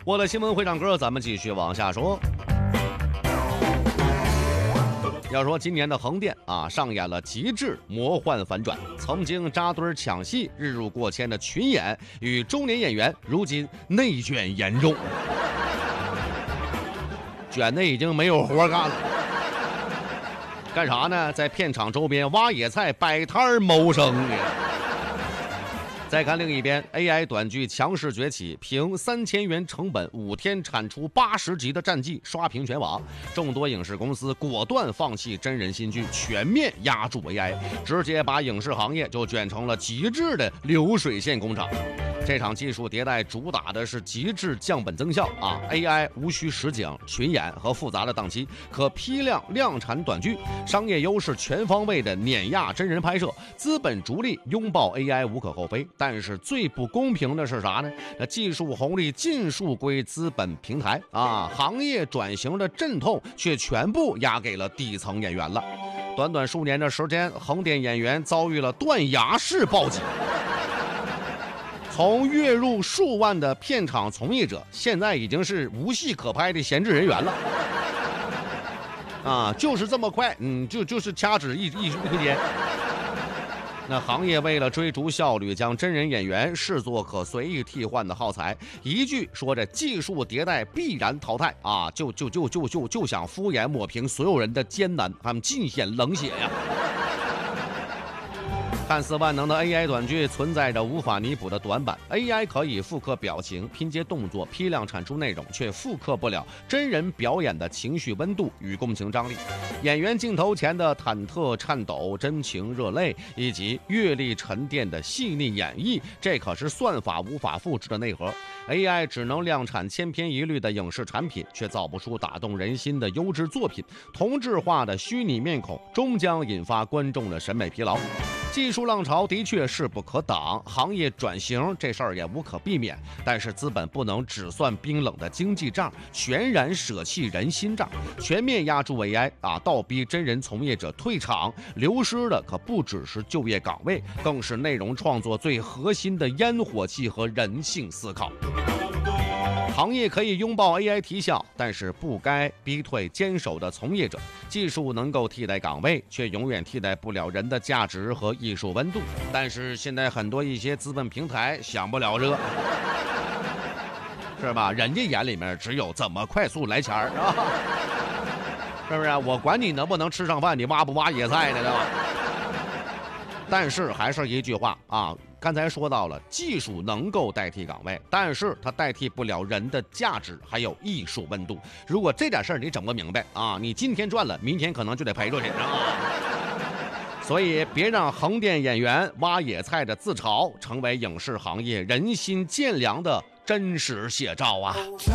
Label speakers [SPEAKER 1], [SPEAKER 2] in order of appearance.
[SPEAKER 1] 我的新闻会唱歌，咱们继续往下说。要说今年的横店啊，上演了极致魔幻反转。曾经扎堆抢戏、日入过千的群演与中年演员，如今内卷严重，卷的已经没有活干了。干啥呢？在片场周边挖野菜、摆摊谋生。再看另一边 ，AI 短剧强势崛起，凭3000元成本5天产出80集的战绩刷屏全网。众多影视公司果断放弃真人新剧，全面压注 AI， 直接把影视行业就卷成了极致的流水线工厂。这场技术迭代主打的是极致降本增效啊 ！AI 无需实景、群演和复杂的档期，可批量量产短剧，商业优势全方位的碾压真人拍摄，资本逐利拥抱 AI 无可厚非。但是最不公平的是啥呢？那技术红利尽数归资本平台啊，行业转型的阵痛却全部压给了底层演员了。短短数年的时间，横店演员遭遇了断崖式暴击。从月入数万的片场从业者，现在已经是无戏可拍的闲置人员了。啊，就是这么快，就是掐指一挥间。那行业为了追逐效率，将真人演员视作可随意替换的耗材，一句说着技术迭代必然淘汰啊，就想敷衍抹平所有人的艰难，他们尽显冷血呀。看似万能的 AI 短剧存在着无法弥补的短板 ，AI 可以复刻表情、拼接动作、批量产出内容，却复刻不了真人表演的情绪温度与共情张力。演员镜头前的忐忑颤抖、真情热泪，以及阅历沉淀的细腻演绎，这可是算法无法复制的内核。AI 只能量产千篇一律的影视产品，却造不出打动人心的优质作品。同质化的虚拟面孔终将引发观众的审美疲劳。技术浪潮的确势不可挡，行业转型这事儿也无可避免。但是资本不能只算冰冷的经济账，全然舍弃人心账，全面压住 AI 啊，倒逼真人从业者退场，流失的可不只是就业岗位，更是内容创作最核心的烟火气和人性思考。行业可以拥抱 AI 提效，但是不该逼退坚守的从业者。技术能够替代岗位，却永远替代不了人的价值和艺术温度。但是现在很多一些资本平台想不了这，是吧？人家眼里面只有怎么快速来钱儿啊，是不是？我管你能不能吃上饭，你挖不挖野菜呢，对吧？但是还是一句话啊。刚才说到了，技术能够代替岗位，但是它代替不了人的价值，还有艺术温度。如果这点事儿你整不明白啊，你今天赚了，明天可能就得赔出去啊。所以别让横店演员挖野菜的自嘲成为影视行业人心渐凉的真实写照啊。